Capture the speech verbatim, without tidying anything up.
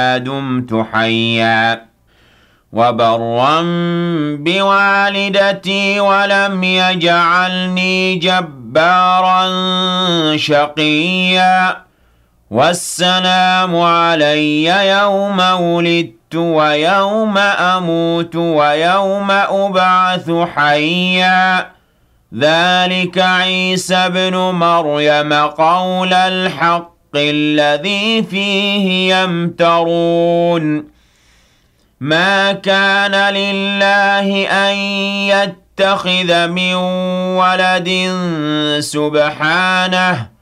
دمت حيا وبرا بوالدتي ولم يجعلني جبارا شقيا والسلام علي يوم ولدت ويوم أموت ويوم أبعث حيا ذلك عيسى ابن مريم قول الحق الذي فيه يمترون ما كان لله أن يتخذ من ولد سبحانه